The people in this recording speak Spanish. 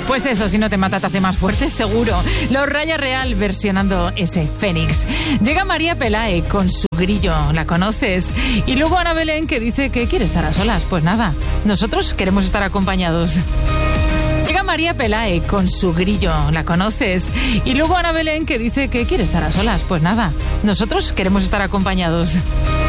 Pues eso, si no te mata te hace más fuerte, seguro. Los Raya Real versionando ese Fénix. Llega María Pelae con su grillo, ¿la conoces? Y luego Ana Belén que dice que quiere estar a solas. Pues nada, nosotros queremos estar acompañados. Llega María Pelae con su grillo, ¿la conoces? Y luego Ana Belén que dice que quiere estar a solas. Pues nada, nosotros queremos estar acompañados.